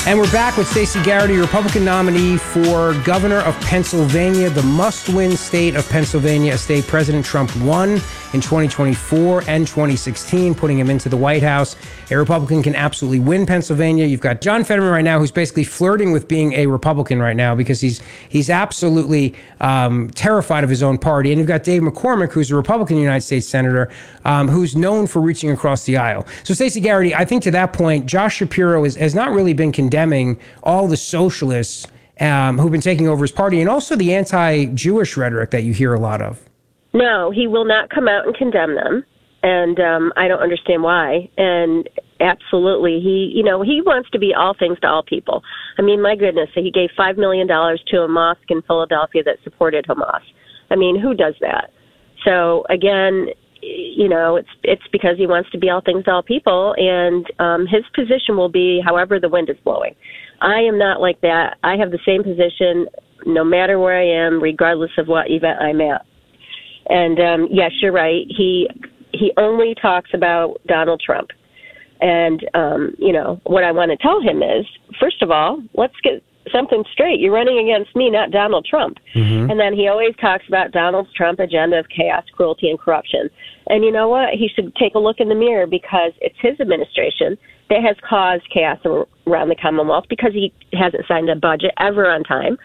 And we're back with Stacey Garrity, Republican nominee for governor of Pennsylvania, the must-win state of Pennsylvania, a state President Trump won in 2024 and 2016, putting him into the White House. A Republican can absolutely win Pennsylvania. You've got John Fetterman right now, who's basically flirting with being a Republican right now because he's absolutely terrified of his own party. And you've got Dave McCormick, who's a Republican United States Senator, who's known for reaching across the aisle. So Stacey Garrity, I think to that point, Josh Shapiro has not really been condemning all the socialists who've been taking over his party, and also the anti-Jewish rhetoric that you hear a lot of. No, he will not come out and condemn them, and I don't understand why. And absolutely, he wants to be all things to all people. I mean, my goodness, he gave $5 million to a mosque in Philadelphia that supported Hamas. I mean, who does that? So again, it's because he wants to be all things to all people, and his position will be however the wind is blowing. I am not like that. I have the same position no matter where I am, regardless of what event I'm at. And yes, you're right. He only talks about Donald Trump. And, what I want to tell him is, first of all, let's get something straight. You're running against me, not Donald Trump. Mm-hmm. And then he always talks about Donald Trump's agenda of chaos, cruelty, and corruption. And you know what? He should take a look in the mirror, because it's his administration that has caused chaos around the Commonwealth, because he hasn't signed a budget ever on time.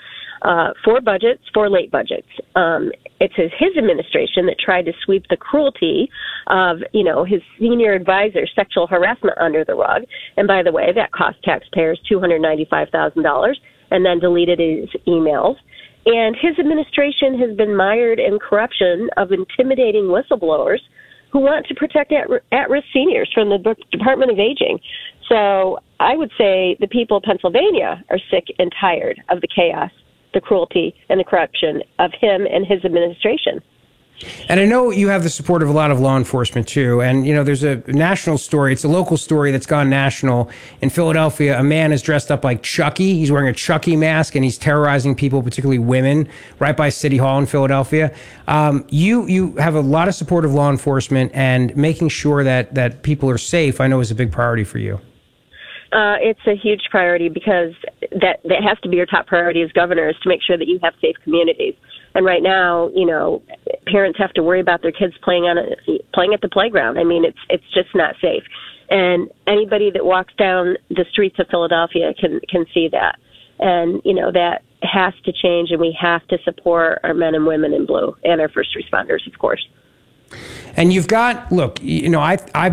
4 late budgets. It's his administration that tried to sweep the cruelty of, his senior advisor's sexual harassment under the rug. And by the way, that cost taxpayers $295,000, and then deleted his emails. And his administration has been mired in corruption of intimidating whistleblowers who want to protect at-risk seniors from the Department of Aging. So I would say the people of Pennsylvania are sick and tired of the chaos, the cruelty, and the corruption of him and his administration. And I know you have the support of a lot of law enforcement, too. And, there's a national story. It's a local story that's gone national. In Philadelphia, a man is dressed up like Chucky. He's wearing a Chucky mask, and he's terrorizing people, particularly women, right by City Hall in Philadelphia. You have a lot of support of law enforcement, and making sure that people are safe, I know, is a big priority for you. It's a huge priority, because that has to be your top priority as governor, is to make sure that you have safe communities. And right now, parents have to worry about their kids playing at the playground. I mean, it's just not safe. And anybody that walks down the streets of Philadelphia can see that. And, that has to change, and we have to support our men and women in blue and our first responders, of course. And you've got, look, I've